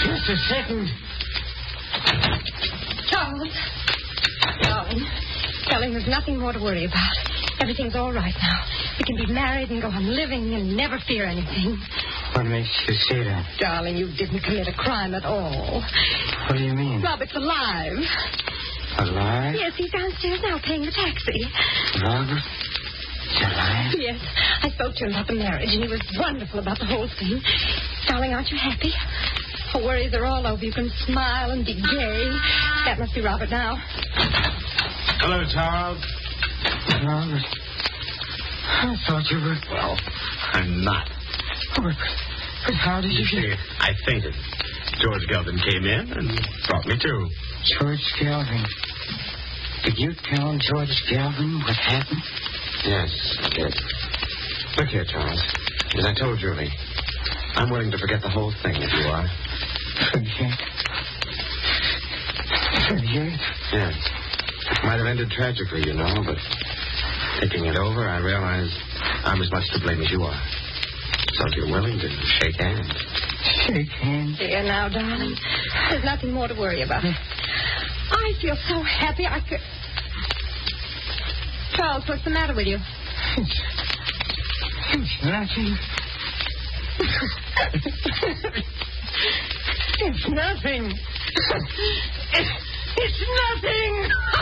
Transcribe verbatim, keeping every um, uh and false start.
Just a second. Charles. Darling. Darling, there's nothing more to worry about. Everything's all right now. We can be married and go on living and never fear anything. What makes you say that? Darling, you didn't commit a crime at all. What do you mean? Robert's alive. Alive? Yes, he's downstairs now paying the taxi. Robert? He's alive? Yes. I spoke to him about the marriage, and he was wonderful about the whole thing. Darling, aren't you happy? The worries are all over. You can smile and be gay. That must be Robert now. Hello, Charles. Robert. I thought you were... Well, I'm not. Oh, but, but how did you... You see, I fainted. George Gelvin came in and brought me to. George Gelvin. Did you tell George Gelvin what happened? Yes, I did. Look here, Charles. As I told Julie, I'm willing to forget the whole thing if you are. Forget? Forget? Yes. It might have ended tragically, you know, but thinking it over, I realize I'm as much to blame as you are. So if you're willing to shake hands. Shake hands? Dear, now, darling, there's nothing more to worry about. I feel so happy I could... Charles, what's the matter with you? It's, it's nothing. It's nothing. It's nothing.